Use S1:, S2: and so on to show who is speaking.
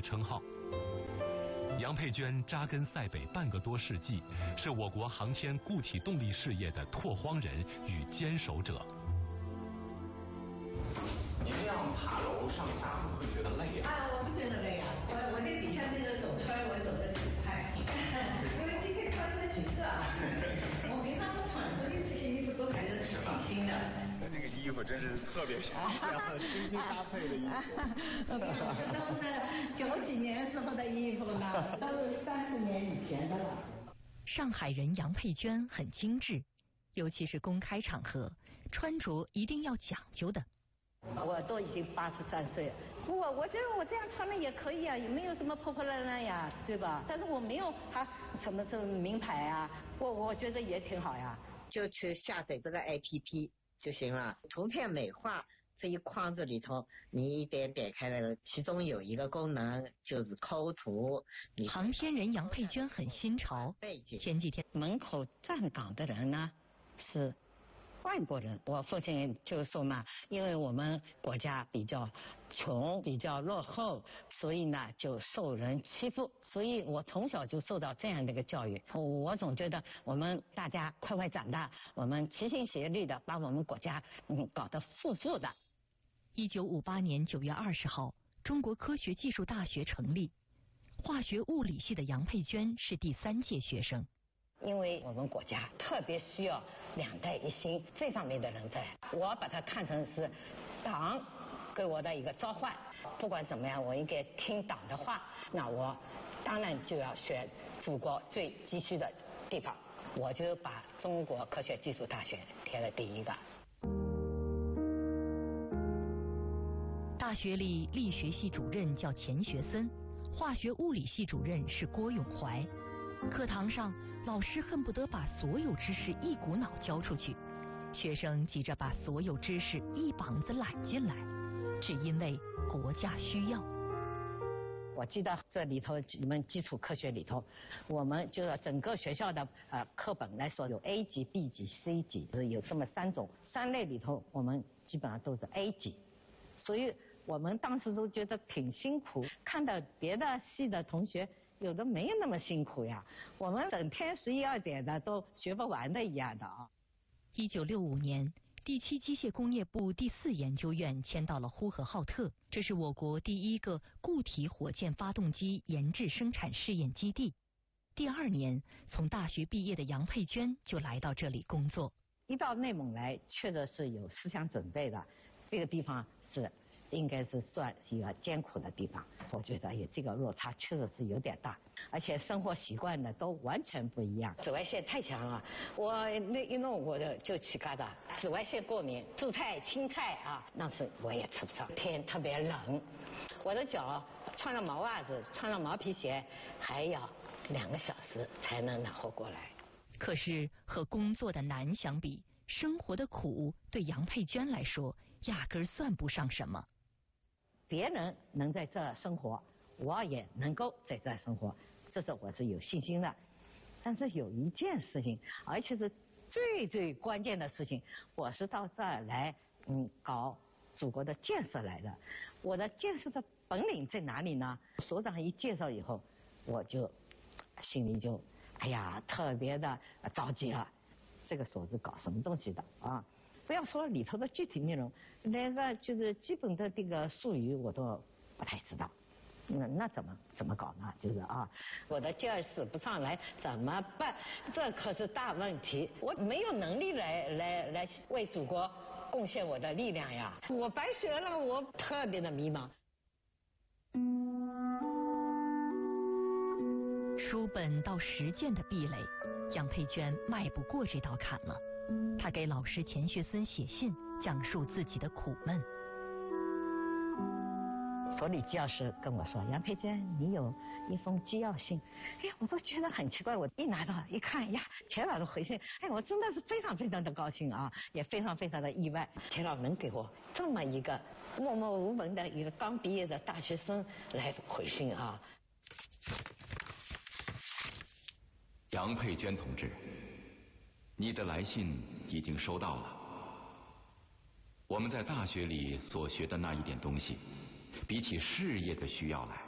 S1: 称号。杨佩娟扎根塞北半个多世纪，是我国航天固体动力事业的拓荒人与坚守者。
S2: 您这样爬楼上下会不会觉得累啊？
S3: 我不觉得累啊，我这底下这个走圈我走得挺快，因为今天穿这几个啊，我平常不穿，所以这些衣服都还是挺新的。
S2: 这个衣服真是特别漂亮，精心搭配的衣服。
S3: 都是90几年时候的衣服呢，都是30年以前的了。
S4: 上海人杨佩娟很精致，尤其是公开场合，穿着一定要讲究的。
S3: 我都已经83岁了，我觉得我这样穿的也可以啊，也没有什么破破烂烂呀，对吧？但是我没有什么名牌啊，我觉得也挺好呀。
S5: 就去下载这个 APP 就行了，图片美化这一框子里头，你一点开了，其中有一个功能就是抠图。
S4: 航天人杨佩娟很新潮，前几天
S6: 门口站岗的人呢是外国人，我父亲就说嘛，因为我们国家比较穷，比较落后，所以呢就受人欺负，所以我从小就受到这样的一个教育。我总觉得我们大家快快长大，我们齐心协力的把我们国家搞得富的。
S4: 1958年9月20号，中国科学技术大学成立，化学物理系的杨佩娟是第3届学生。
S6: 因为我们国家特别需要2代一心这方面的人才，我把它看成是党给我的一个召唤，不管怎么样我应该听党的话，那我当然就要选祖国最急需的地方，我就把中国科学技术大学填了第1个。
S4: 大学里力学系主任叫钱学森，化学物理系主任是郭永怀。课堂上，老师恨不得把所有知识一股脑教出去，学生急着把所有知识一膀子揽进来，只因为国家需要。
S6: 我记得这里头你们基础科学里头，我们就是整个学校的课本来说有 A 级、B 级、C 级，有这么3种，3类里头我们基本上都是 A 级，所以我们当时都觉得挺辛苦，看到别的系的同学有的没有那么辛苦呀，我们整天11、2点的都学不完的一样的啊。
S4: 1965年，第7机械工业部第4研究院迁到了呼和浩特，这是我国第1个固体火箭发动机研制生产试验基地。第2年，从大学毕业的杨佩娟就来到这里工作。
S6: 一到内蒙来，确实是有思想准备的，这个地方是应该是算一个艰苦的地方，我觉得这个落差确实是有点大，而且生活习惯呢都完全不一样。紫外线太强了，我那一弄我就起疙瘩，紫外线过敏，蔬菜青菜啊，那是我也吃不上。天特别冷，我的脚穿了毛袜子，穿了毛皮鞋，还要2个小时才能暖和过来。
S4: 可是和工作的难相比，生活的苦对杨佩娟来说压根算不上什么。
S6: 别人能在这儿生活，我也能够在这儿生活，这是我是有信心的。但是有一件事情，而且是最关键的事情，我是到这儿来搞祖国的建设来的。我的建设的本领在哪里呢？所长一介绍以后，我就心里就特别的着急了。这个所是搞什么东西的啊？不要说里头的具体内容，连个就是基本的这个术语我都不太知道。那怎么搞呢？就是我的劲儿使不上来怎么办？这可是大问题，我没有能力来为祖国贡献我的力量呀！我白学了，我特别的迷茫。
S4: 书本到实践的壁垒，杨佩娟迈不过这道坎了。她给老师钱学森写信，讲述自己的苦闷。
S6: 所里教师跟我说：“杨佩娟，你有一封机要信。”我都觉得很奇怪。我一拿到一看，钱老师回信，我真的是非常非常的高兴啊，也非常非常的意外。钱老能给我这么一个默默无闻的一个刚毕业的大学生来回信啊。
S2: 杨佩娟同志，你的来信已经收到了。我们在大学里所学的那一点东西，比起事业的需要来，